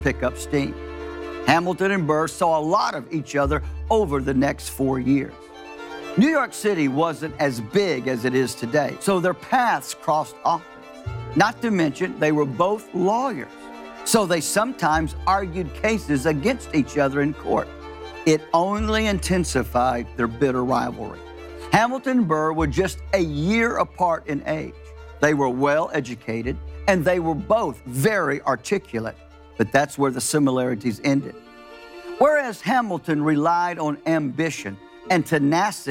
pick up steam. Hamilton and Burr saw a lot of each other over the next 4 years. New York City wasn't as big as it is today, so their paths crossed often. Not to mention, they were both lawyers, so they sometimes argued cases against each other in court. It only intensified their bitter rivalry. Hamilton and Burr were just a year apart in age. They were well educated, and they were both very articulate, but that's where the similarities ended. Whereas Hamilton relied on ambition and tenacity